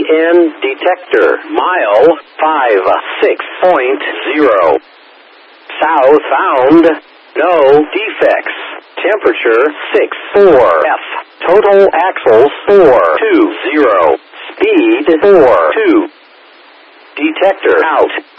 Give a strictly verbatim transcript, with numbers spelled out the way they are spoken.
N detector. Mile five six point zero. Southbound. No defects. Temperature six four F. Total axles four two zero. Speed four two. Detector out.